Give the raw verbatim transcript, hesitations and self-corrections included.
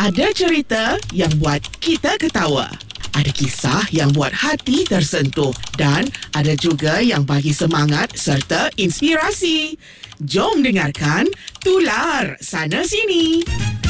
Ada cerita yang buat kita ketawa. Ada kisah yang buat hati tersentuh. Dan ada juga yang bagi semangat serta inspirasi. Jom dengarkan Tular Sana Sini.